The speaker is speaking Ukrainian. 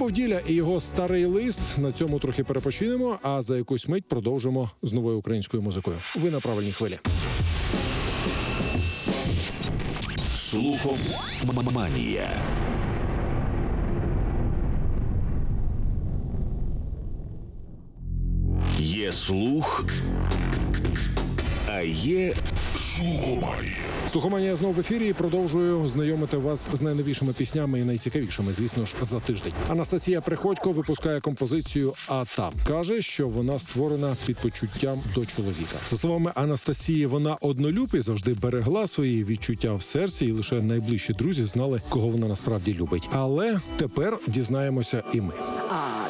був Діля і його старий лист. На цьому трохи перепочинемо, а за якусь мить продовжимо з новою українською музикою. Ви на правильній хвилі. Слухоманія. Є слух, а є слухоманія. Слухоманія знов в ефірі і продовжую знайомити вас з найновішими піснями і найцікавішими, звісно ж, за тиждень. Анастасія Приходько випускає композицію «А там». Каже, що вона створена під почуттям до чоловіка. За словами Анастасії, вона однолюб і завжди берегла свої відчуття в серці, і лише найближчі друзі знали, кого вона насправді любить. Але тепер дізнаємося і ми. А